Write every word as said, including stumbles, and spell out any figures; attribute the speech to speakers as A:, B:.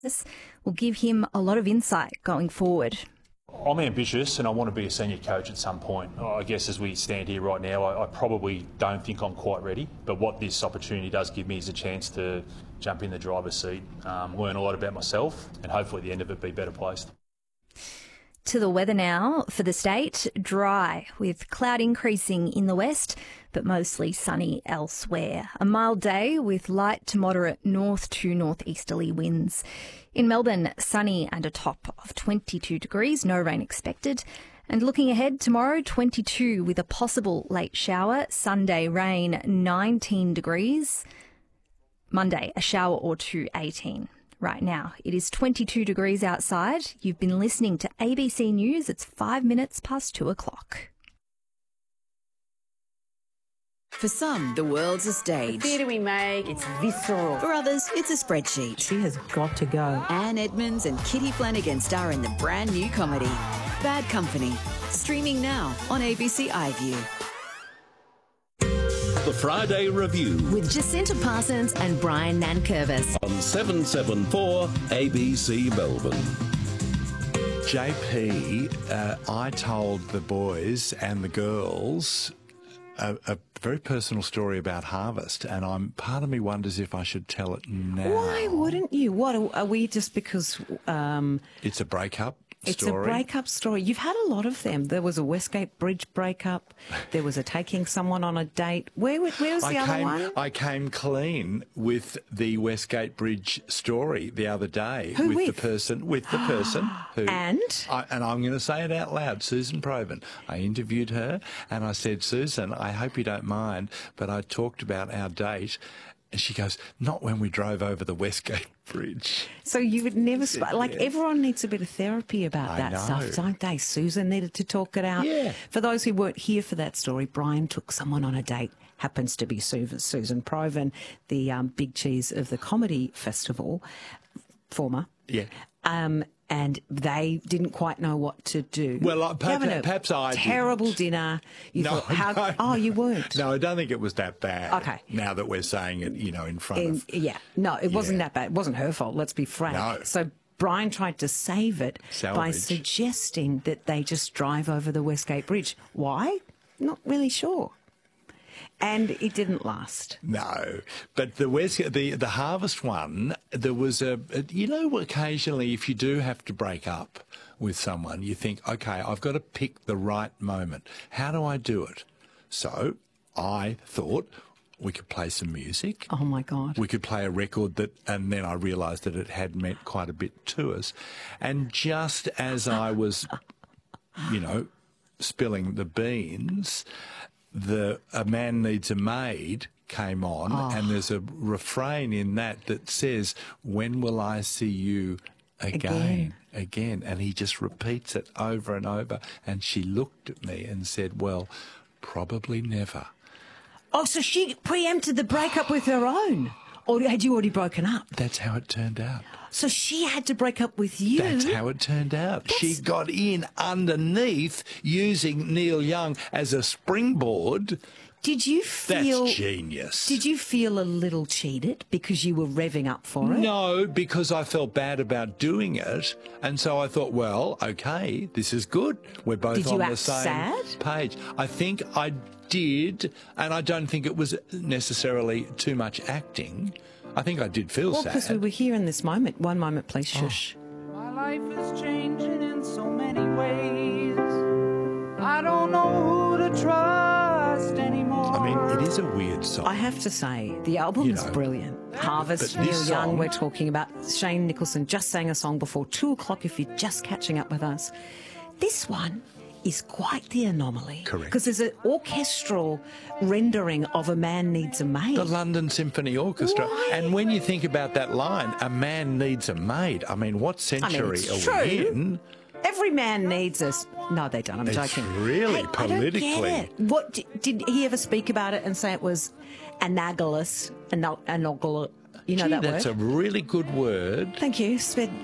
A: This will give him a lot of insight going forward.
B: I'm ambitious and I want to be a senior coach at some point. I guess as we stand here right now, I, I probably don't think I'm quite ready. But what this opportunity does give me is a chance to jump in the driver's seat, um, learn a lot about myself and hopefully at the end of it be better placed.
A: To the weather now for the state. Dry with cloud increasing in the west, but mostly sunny elsewhere. A mild day with light to moderate north to northeasterly winds. In Melbourne, sunny and a top of twenty-two degrees, no rain expected. And looking ahead, tomorrow, twenty-two with a possible late shower. Sunday, rain, nineteen degrees. Monday, a shower or two, eighteen. Right now, it is twenty-two degrees outside. You've been listening to A B C News. It's five minutes past two o'clock.
C: For some, the world's a stage.
D: The theatre we make, it's visceral.
C: For others, it's a spreadsheet.
D: She has got to go.
C: Anne Edmonds and Kitty Flanagan star in the brand new comedy, Bad Company. Streaming now on A B C iView.
E: The Friday Review
F: with Jacinta Parsons and Brian Nankervis
E: on seven seven four A B C Melbourne.
G: J P, uh, I told the boys and the girls a, a very personal story about Harvest, and I'm part of me wonders if I should tell it now.
D: Why wouldn't you? What are, are we just because um,
G: it's a breakup?
D: It's
G: story.
D: a breakup story. You've had a lot of them. There was a Westgate Bridge breakup. There was a taking someone on a date. Where, where was the
G: I
D: other
G: came,
D: one?
G: I came clean with the Westgate Bridge story the other day.
D: Who
G: with,
D: with?
G: the person with the person who
D: And?
G: I, and I'm going to say it out loud, Susan Provan. I interviewed her and I said, Susan, I hope you don't mind, but I talked about our date. And she goes, not when we drove over the Westgate Bridge.
D: So you would never, sp- like
G: yes.
D: everyone needs a bit of therapy about
G: I
D: that
G: know.
D: stuff, don't they? Susan needed to talk it out.
G: Yeah.
D: For those who weren't here for that story, Brian took someone on a date, happens to be Su- Susan Provan, the um, big cheese of the comedy festival, former.
G: Yeah.
D: Um, and they didn't quite know what to do.
G: Well, uh, perhaps,
D: Having a
G: perhaps I
D: terrible
G: didn't.
D: dinner. You
G: No,
D: thought, how,
G: no.
D: oh, you weren't.
G: No, I don't think it was that bad.
D: Okay.
G: Now that we're saying it, you know, in front
D: In,
G: of...
D: yeah, no, it wasn't
G: Yeah.
D: that bad. It wasn't her fault, let's be frank.
G: No.
D: So Brian tried to save it by
G: Salvage.
D: suggesting that they just drive over the Westgate Bridge. Why? Not really sure. And it didn't last.
G: No, but the West, the the Harvest one, there was a, a, you know, occasionally if you do have to break up with someone, you think, okay, I've got to pick the right moment. How do I do it? So I thought we could play some music.
D: Oh my God.
G: We could play a record that, and then I realised that it had meant quite a bit to us. And just as I was, you know, spilling the beans, the A Man Needs a Maid came on,
D: Oh.
G: and there's a refrain in that that says, when will I see you again?
D: Again.
G: Again. And he just repeats it over and over. And she looked at me and said, well, probably never.
D: Oh, so she preempted the breakup with her own? Or had you already broken up?
G: That's how it turned out.
D: So she had to break up with you?
G: That's how it turned out.
D: That's-
G: She got in underneath using Neil Young as a springboard.
D: Did you
G: That's
D: feel...
G: genius.
D: Did you feel a little cheated because you were revving up for it?
G: No, because I felt bad about doing it. And so I thought, well, okay, this is good. We're both
D: Did you
G: on the
D: act
G: same
D: sad?
G: page. I think I did, and I don't think it was necessarily too much acting. I think I did feel
D: Well,
G: sad.
D: because we were here in this moment. One moment, please, shush.
H: My life is changing in so many ways. I don't know who to trust anymore.
G: I mean, it is a weird song.
D: I have to say, the album
G: You
D: is
G: know,
D: brilliant. Harvest,
G: but
D: Neil
G: this
D: Young,
G: song-
D: we're talking about. Shane Nicholson just sang a song before two o'clock if you're just catching up with us. This one is quite the anomaly.
G: Correct.
D: Because there's an orchestral rendering of A Man Needs a Maid.
G: The London Symphony Orchestra.
D: Why?
G: And when you think about that line, a man needs a maid, I mean, what century
D: it's
G: are we
D: true.
G: in?
D: Every man needs us. No, they don't. I'm
G: It's
D: joking.
G: really
D: Hey, I don't get
G: politically-
D: it. What did, did he ever speak about it and say it was analogous? Anal- analogous. You know
G: Gee,
D: that
G: that's
D: word?
G: a really good word.
D: Thank you. Sped